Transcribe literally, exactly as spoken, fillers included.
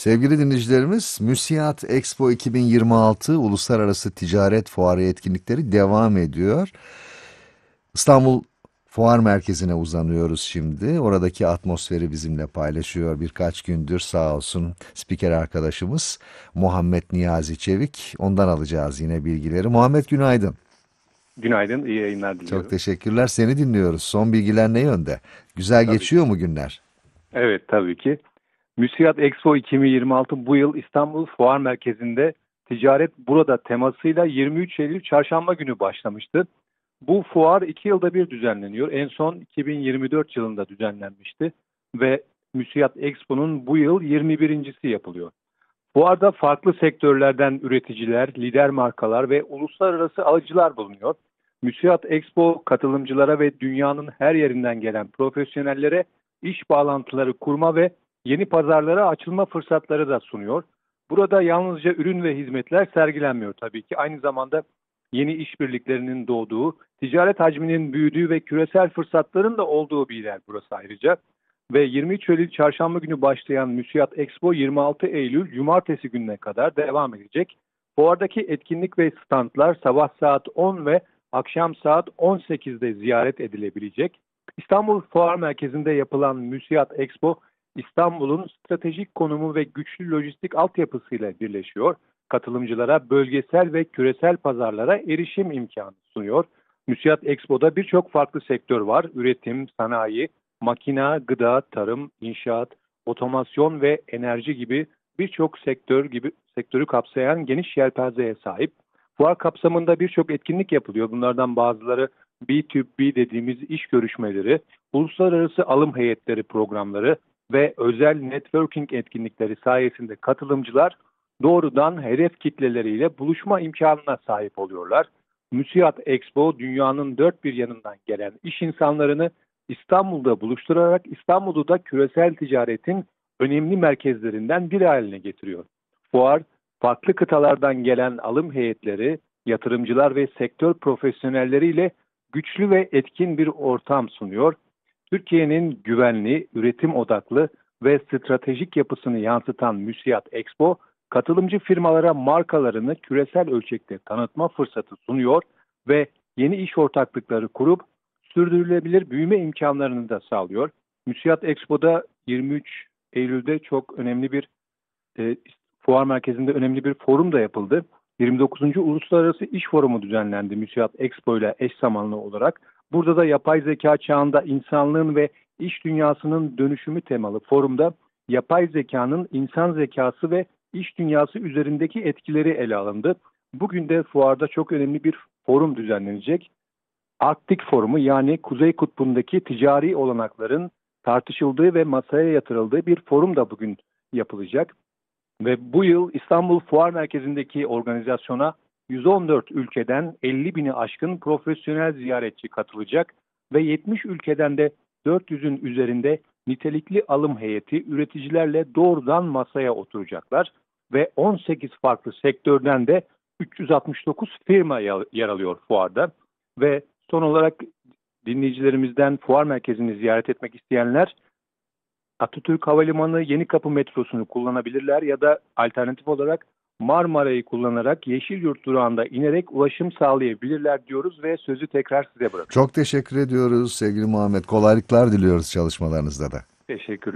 Sevgili dinleyicilerimiz, MÜSİAD Expo iki bin yirmi altı Uluslararası Ticaret Fuarı etkinlikleri devam ediyor. İstanbul Fuar Merkezi'ne uzanıyoruz şimdi. Oradaki atmosferi bizimle paylaşıyor birkaç gündür sağ olsun spiker arkadaşımız Muhammed Niyazi Çevik. Ondan alacağız yine bilgileri. Muhammed, günaydın. Günaydın, iyi yayınlar Çok diliyorum. teşekkürler. Seni dinliyoruz. Son bilgiler ne yönde? Güzel Tabii geçiyor ki. mu günler? Evet, tabii ki. MÜSİAD Expo iki bin yirmi altı bu yıl İstanbul Fuar Merkezi'nde Ticaret Burada temasıyla yirmi üç Eylül Çarşamba günü başlamıştı. Bu fuar iki yılda bir düzenleniyor. En son iki bin yirmi dört yılında düzenlenmişti ve MÜSİAD Expo'nun bu yıl yirmi birincisi yapılıyor. Fuarda farklı sektörlerden üreticiler, lider markalar ve uluslararası alıcılar bulunuyor. MÜSİAD Expo katılımcılara ve dünyanın her yerinden gelen profesyonellere iş bağlantıları kurma ve yeni pazarlara açılma fırsatları da sunuyor. Burada yalnızca ürün ve hizmetler sergilenmiyor tabii ki. Aynı zamanda yeni işbirliklerinin doğduğu, ticaret hacminin büyüdüğü ve küresel fırsatların da olduğu bir yer burası ayrıca. Ve yirmi üç Eylül Çarşamba günü başlayan MÜSİAD Expo yirmi altı Eylül Cumartesi gününe kadar devam edecek. Fuardaki etkinlik ve standlar sabah saat on ve akşam saat on sekizde ziyaret edilebilecek. İstanbul Fuar Merkezi'nde yapılan MÜSİAD Expo, İstanbul'un stratejik konumu ve güçlü lojistik altyapısıyla birleşiyor. Katılımcılara bölgesel ve küresel pazarlara erişim imkanı sunuyor. MÜSİAD Expo'da birçok farklı sektör var. Üretim, sanayi, makina, gıda, tarım, inşaat, otomasyon ve enerji gibi birçok sektör gibi sektörü kapsayan geniş yelpazeye sahip. Fuar kapsamında birçok etkinlik yapılıyor. Bunlardan bazıları B iki B dediğimiz iş görüşmeleri, uluslararası alım heyetleri programları ve özel networking etkinlikleri sayesinde katılımcılar doğrudan hedef kitleleriyle buluşma imkanına sahip oluyorlar. MÜSİAD Expo dünyanın dört bir yanından gelen iş insanlarını İstanbul'da buluşturarak İstanbul'u da küresel ticaretin önemli merkezlerinden biri haline getiriyor. Fuar, farklı kıtalardan gelen alım heyetleri, yatırımcılar ve sektör profesyonelleriyle güçlü ve etkin bir ortam sunuyor. Türkiye'nin güvenli, üretim odaklı ve stratejik yapısını yansıtan MÜSİAD Expo, katılımcı firmalara markalarını küresel ölçekte tanıtma fırsatı sunuyor ve yeni iş ortaklıkları kurup sürdürülebilir büyüme imkanlarını da sağlıyor. MÜSİAD Expo'da yirmi üç Eylül'de çok önemli bir e, fuar merkezinde önemli bir forum da yapıldı. yirmi dokuzuncu Uluslararası İş Forumu düzenlendi MÜSİAD Expo ile eş zamanlı olarak. Burada da yapay zeka çağında insanlığın ve iş dünyasının dönüşümü temalı forumda yapay zekanın insan zekası ve iş dünyası üzerindeki etkileri ele alındı. Bugün de fuarda çok önemli bir forum düzenlenecek. Arktik Forumu, yani Kuzey Kutbu'ndaki ticari olanakların tartışıldığı ve masaya yatırıldığı bir forum da bugün yapılacak. Ve bu yıl İstanbul Fuar Merkezi'ndeki organizasyona yüz on dört ülkeden elli bini aşkın profesyonel ziyaretçi katılacak ve yetmiş ülkeden de dört yüzün üzerinde nitelikli alım heyeti üreticilerle doğrudan masaya oturacaklar ve on sekiz farklı sektörden de üç yüz altmış dokuz firma yer alıyor fuarda. Ve son olarak dinleyicilerimizden fuar merkezini ziyaret etmek isteyenler Atatürk Havalimanı Yenikapı metrosunu kullanabilirler ya da alternatif olarak Marmara'yı kullanarak Yeşilyurt durağında inerek ulaşım sağlayabilirler diyoruz ve sözü tekrar size bırakıyorum. Çok teşekkür ediyoruz sevgili Muhammed. Kolaylıklar diliyoruz çalışmalarınızda da. Teşekkürler.